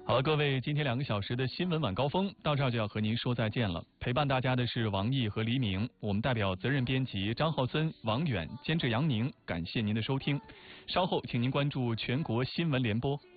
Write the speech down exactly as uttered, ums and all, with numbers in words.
好了，各位，今天两个小时的新闻晚高峰到这儿就要和您说再见了。陪伴大家的是王毅和黎明，我们代表责任编辑张浩森、王远、监制杨宁，感谢您的收听。稍后，请您关注全国新闻联播。